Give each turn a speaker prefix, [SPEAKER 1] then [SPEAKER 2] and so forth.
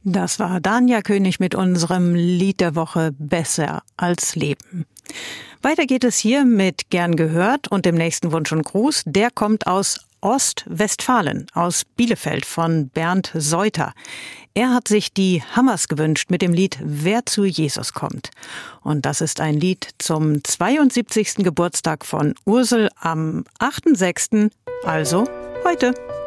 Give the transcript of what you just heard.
[SPEAKER 1] Das war Dania König mit unserem Lied der Woche Besser als Leben. Weiter geht es hier mit Gern gehört und dem nächsten Wunsch und Gruß. Der kommt aus Ostwestfalen, aus Bielefeld von Bernd Seuter. Er hat sich die Hammers gewünscht mit dem Lied Wer zu Jesus kommt. Und das ist ein Lied zum 72. Geburtstag von Ursel am 8.6., also heute.